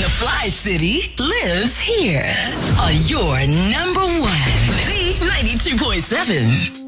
Fly City lives here on your number one Z92.7.